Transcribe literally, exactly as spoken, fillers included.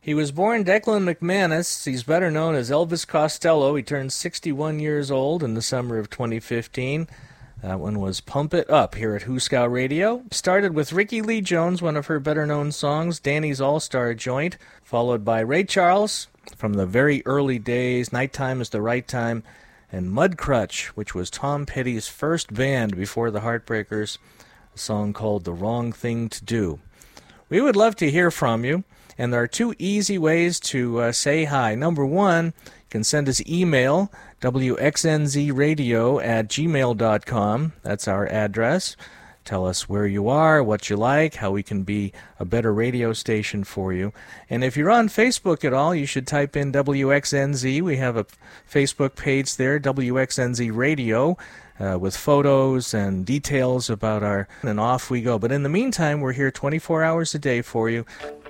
He was born Declan McManus. He's better known as Elvis Costello. He turned sixty-one years old in the summer of twenty fifteen. That one was Pump It Up here at Hooskow Radio. Started with Ricky Lee Jones, one of her better-known songs, Danny's All-Star Joint, followed by Ray Charles from the very early days, Nighttime is the Right Time, and Mudcrutch, which was Tom Petty's first band before the Heartbreakers, a song called The Wrong Thing to Do. We would love to hear from you, and there are two easy ways to uh, say hi. Number one, you can send us email, W X N Z radio at gmail dot com. That's our address. Tell us where you are, what you like, how we can be a better radio station for you. And if you're on Facebook at all, you should type in W X N Z. We have a Facebook page there, W X N Z Radio, uh, with photos and details about our... And off we go. But in the meantime, we're here twenty-four hours a day for you.